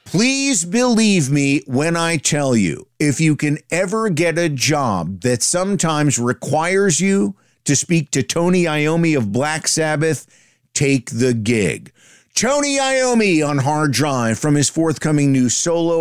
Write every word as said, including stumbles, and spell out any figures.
Please believe me when I tell you, if you can ever get a job that sometimes requires you to speak to Tony Iommi of Black Sabbath, take the gig. Tony Iommi on Hard Drive from his forthcoming new solo